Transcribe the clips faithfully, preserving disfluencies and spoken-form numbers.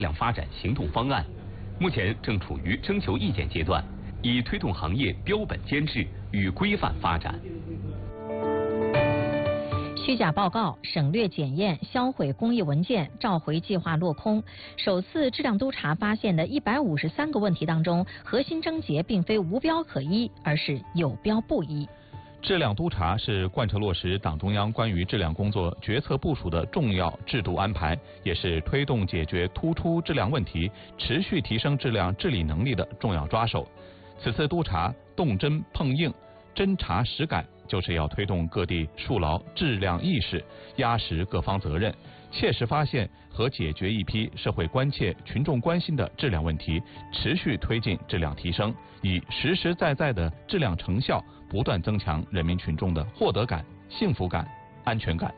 量发展行动方案，目前正处于征求意见阶段，以推动行业标本监制与规范发展。 虚假报告、省略检验、销毁公益文件、召回计划落空。首次质量督查发现的一百五十三个问题当中，核心症结并非无标可依，而是有标不依。 质量督查是贯彻落实党中央关于质量工作决策部署的重要制度安排，也是推动解决突出质量问题、持续提升质量治理能力的重要抓手。此次督查动真碰硬、真查实改，就是要推动各地树牢质量意识，压实各方责任，切实发现和解决一批社会关切、群众关心的质量问题，持续推进质量提升，以实实在在的质量成效，不断增强人民群众的获得感、幸福感、安全感。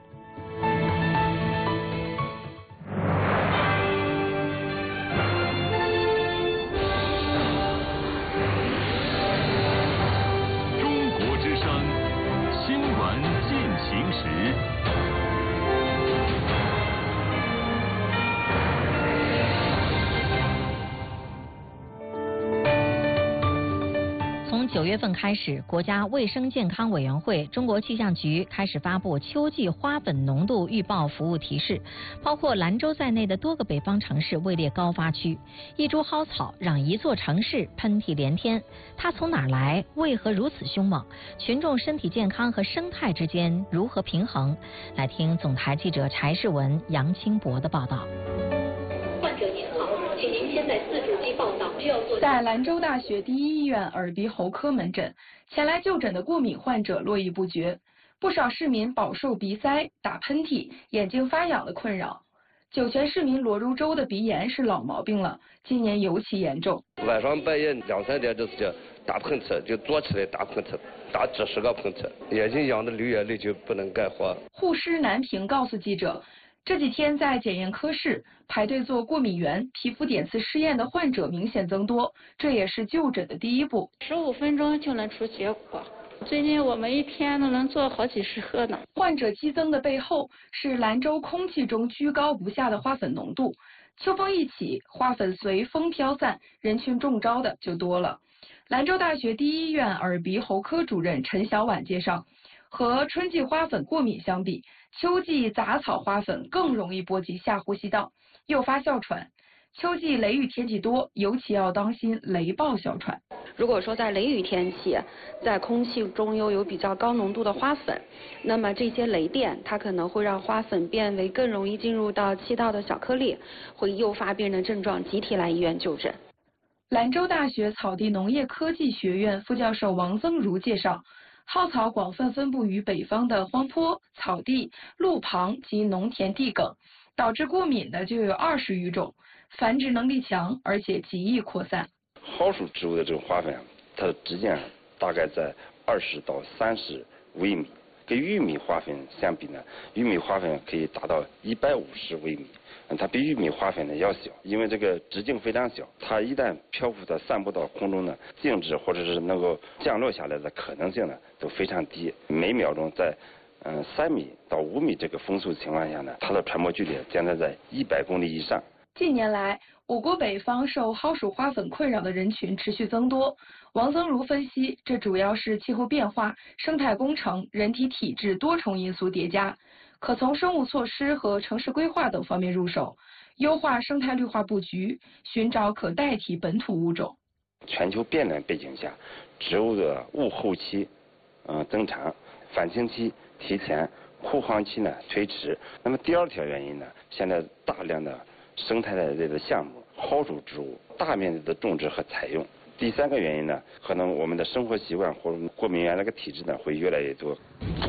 从九月份开始，国家卫生健康委员会、中国气象局开始发布秋季花粉浓度预报服务提示，包括兰州在内的多个北方城市位列高发区。一株蒿草让一座城市喷嚏连天，它从哪儿来？为何如此凶猛？群众身体健康和生态之间如何平衡？来听总台记者柴世文、杨清博的报道。 患者您好，请您先在自主机报到。 在兰州大学第一医院耳鼻喉科门诊，前来就诊的过敏患者络绎不绝，不少市民饱受鼻塞、打喷嚏、眼睛发痒的困扰。酒泉市民罗如洲的鼻炎是老毛病了，今年尤其严重。 晚上半夜两三点就是这打喷嚏，就坐起来打喷嚏，打几十个喷嚏，眼睛痒的流眼泪就不能干活。 护师南平告诉记者，这几天在检验科室排队做过敏原、皮肤点刺试验的患者明显增多，这也是就诊的第一步。 十五分钟就能出结果，最近我们一天都能做好几十个呢。 患者激增的背后是兰州空气中居高不下的花粉浓度，秋风一起，花粉随风飘散，人群中招的就多了。兰州大学第一医院耳鼻喉科主任陈小婉介绍，和春季花粉过敏相比，秋季杂草花粉更容易波及下呼吸道，诱发哮喘。秋季雷雨天气多，尤其要当心雷暴哮喘。 如果说在雷雨天气，在空气中又有比较高浓度的花粉，那么这些雷电它可能会让花粉变为更容易进入到气道的小颗粒，会诱发病人的症状，集体来医院就诊。 兰州大学草地农业科技学院副教授王增如介绍，蒿草广泛分布于北方的荒坡、草地、路旁及农田地埂，导致过敏的就有二十余种，繁殖能力强，而且极易扩散。 蒿属植物的这种花粉，它的直径大概在二十到三十微米，跟玉米花粉相比呢，玉米花粉可以达到一百五十微米。它比玉米花粉呢要小，因为这个直径非常小，它一旦漂浮到散布到空中呢，静止或者是能够降落下来的可能性呢都非常低。每秒钟在嗯三米到五米这个风速情况下呢，它的传播距离将在在一百公里以上。 近年来，我国北方受蒿属花粉困扰的人群持续增多。王增如分析，这主要是气候变化、生态工程、人体体质多重因素叠加。可从生物措施和城市规划等方面入手，优化生态绿化布局，寻找可代替本土物种。 全球变暖背景下，植物的物后期嗯、呃、增长，返青期提前，枯黄期呢推迟。那么第二条原因呢，现在大量的生态类的项目，蒿属植物大面积的种植和采用。第三个原因呢，可能我们的生活习惯或者过敏原那个体质呢会越来越多。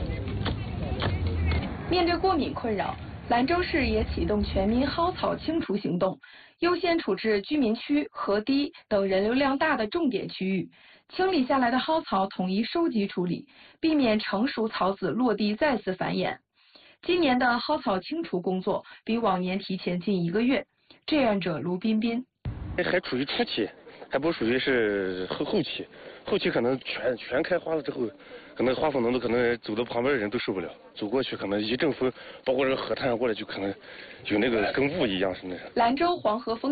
面对过敏困扰，兰州市也启动全民蒿草清除行动，优先处置居民区、河堤等人流量大的重点区域，清理下来的蒿草统一收集处理，避免成熟草籽落地再次繁衍。今年的蒿草清除工作比往年提前近一个月。志愿者卢彬彬， 还处于初期，还不属于是后后期，后期可能全全开花了之后，可能花粉浓度可能走到旁边的人都受不了，走过去可能一阵风，包括这个河滩上过来就可能有那个跟雾一样是那个。 兰州黄河风